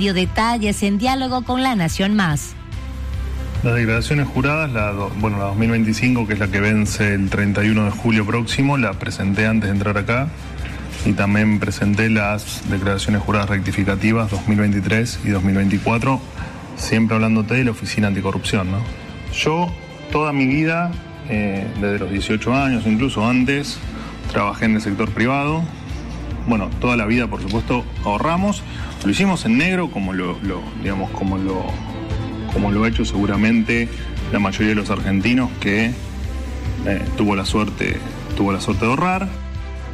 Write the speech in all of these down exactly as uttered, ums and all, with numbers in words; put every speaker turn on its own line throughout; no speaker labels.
dio detalles en diálogo con La Nación Más.
Las declaraciones juradas, la, bueno, la dos mil veinticinco, que es la que vence el treinta y uno de julio próximo, la presenté antes de entrar acá. Y también presenté las declaraciones juradas rectificativas dos mil veintitrés y dos mil veinticuatro, siempre hablándote de la Oficina Anticorrupción, ¿no? Yo, toda mi vida, eh, desde los dieciocho años, incluso antes, trabajé en el sector privado. Bueno, toda la vida, por supuesto, ahorramos. Lo hicimos en negro, como lo, lo digamos, como lo, como lo ha hecho seguramente la mayoría de los argentinos que eh, tuvo la suerte, tuvo la suerte de ahorrar.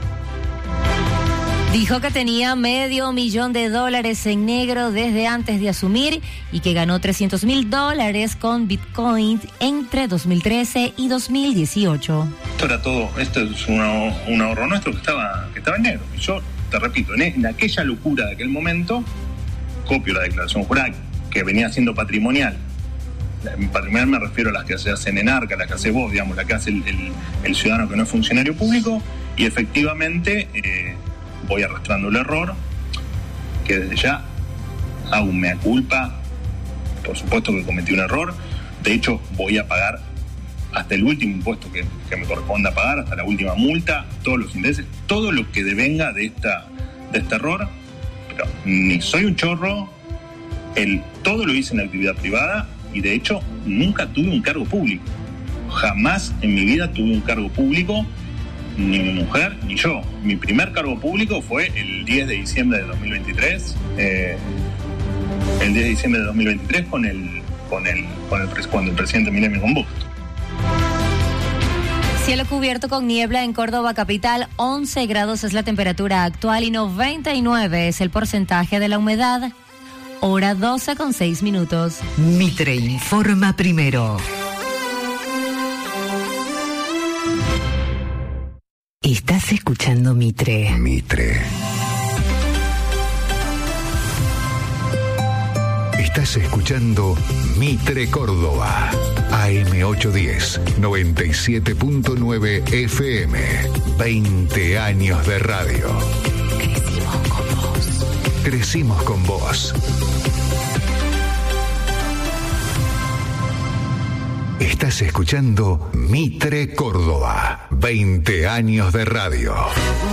Dijo que tenía medio millón de dólares en negro desde antes de asumir y que ganó trescientos mil dólares con Bitcoin entre dos mil trece y dos mil dieciocho.
Esto era todo, esto es una, un ahorro nuestro que estaba, que estaba en negro. Y yo, te repito, en, en aquella locura de aquel momento, copio la declaración jurada que venía siendo patrimonial. En patrimonial me refiero a las que se hacen en ARCA, las que hace vos, digamos, la que hace el, el, el ciudadano que no es funcionario público, y efectivamente eh, voy arrastrando el error, que desde ya hago un mea culpa. Por supuesto que cometí un error. De hecho, voy a pagar hasta el último impuesto que, que me corresponda pagar, hasta la última multa, todos los intereses, todo lo que devenga de esta de este error. Pero ni soy un chorro, el, todo lo hice en la actividad privada y de hecho nunca tuve un cargo público. Jamás en mi vida tuve un cargo público, ni mi mujer ni yo. Mi primer cargo público fue el diez de diciembre de dos mil veintitrés, eh, el diez de diciembre de dos mil veintitrés con el, con el, con el cuando el presidente Milei me convocó.
Cielo cubierto con niebla en Córdoba capital, once grados es la temperatura actual y noventa y nueve es el porcentaje de la humedad. Hora doce con seis minutos.
Mitre informa primero. Estás escuchando Mitre.
Mitre. Estás escuchando Mitre Córdoba. A M ochocientos diez, noventa y siete punto nueve F M. veinte años de radio.
Crecimos con vos.
Crecimos con vos. Estás escuchando Mitre Córdoba. veinte años de radio.